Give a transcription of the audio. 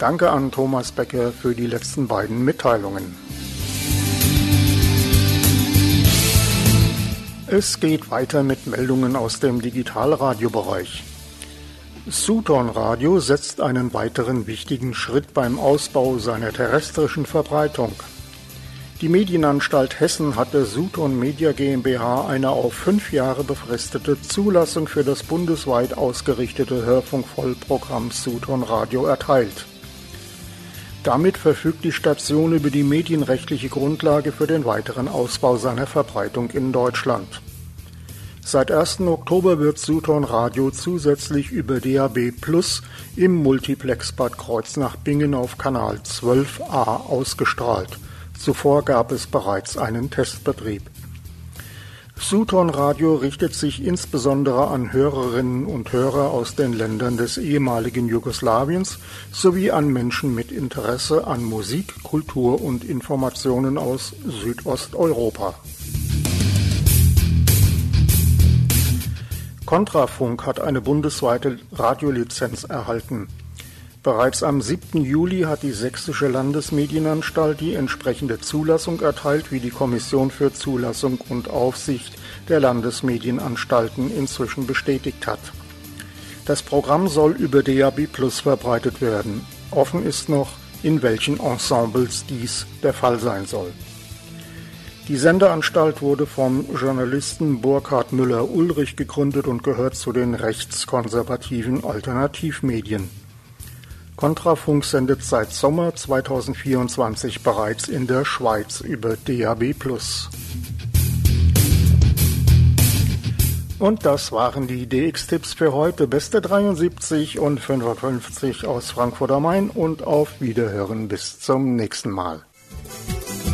Danke an Thomas Becker für die letzten beiden Mitteilungen. Es geht weiter mit Meldungen aus dem Digitalradiobereich. Sutton Radio setzt einen weiteren wichtigen Schritt beim Ausbau seiner terrestrischen Verbreitung. Die Medienanstalt Hessen hat der Sutton Media GmbH eine auf 5 Jahre befristete Zulassung für das bundesweit ausgerichtete Hörfunkvollprogramm Sutton Radio erteilt. Damit verfügt die Station über die medienrechtliche Grundlage für den weiteren Ausbau seiner Verbreitung in Deutschland. Seit 1. Oktober wird Sutton Radio zusätzlich über DAB+ im Multiplex Bad Kreuznach-Bingen auf Kanal 12a ausgestrahlt. Zuvor gab es bereits einen Testbetrieb. Sutton Radio richtet sich insbesondere an Hörerinnen und Hörer aus den Ländern des ehemaligen Jugoslawiens sowie an Menschen mit Interesse an Musik, Kultur und Informationen aus Südosteuropa. Kontrafunk hat eine bundesweite Radiolizenz erhalten. Bereits am 7. Juli hat die Sächsische Landesmedienanstalt die entsprechende Zulassung erteilt, wie die Kommission für Zulassung und Aufsicht der Landesmedienanstalten inzwischen bestätigt hat. Das Programm soll über DAB+ verbreitet werden. Offen ist noch, in welchen Ensembles dies der Fall sein soll. Die Sendeanstalt wurde vom Journalisten Burkhard Müller-Ulrich gegründet und gehört zu den rechtskonservativen Alternativmedien. Kontrafunk sendet seit Sommer 2024 bereits in der Schweiz über DAB+. Und das waren die DX-Tipps für heute. Beste 73 und 55 aus Frankfurt am Main und auf Wiederhören bis zum nächsten Mal.